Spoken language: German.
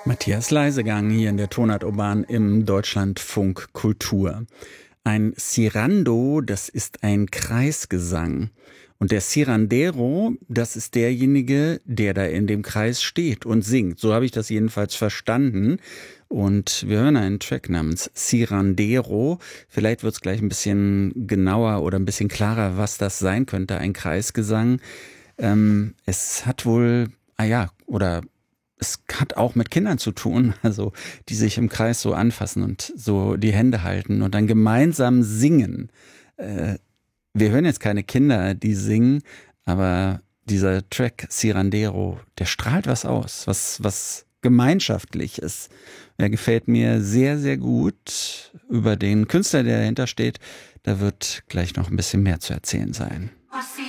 Matthias Leisegang hier in der Tonart Urban im Deutschlandfunk Kultur. Ein Cirando, das ist ein Kreisgesang. Und der Cirandero, das ist derjenige, der da in dem Kreis steht und singt. So habe ich das jedenfalls verstanden. Und wir hören einen Track namens Cirandero. Vielleicht wird es gleich ein bisschen genauer oder ein bisschen klarer, was das sein könnte, ein Kreisgesang. Es hat wohl, es hat auch mit Kindern zu tun, also die sich im Kreis so anfassen und so die Hände halten und dann gemeinsam singen. Wir hören jetzt keine Kinder, die singen, aber dieser Track Cirandero, der strahlt was aus, was gemeinschaftlich ist. Er gefällt mir sehr, sehr gut. Über den Künstler, der dahinter steht, da wird gleich noch ein bisschen mehr zu erzählen sein.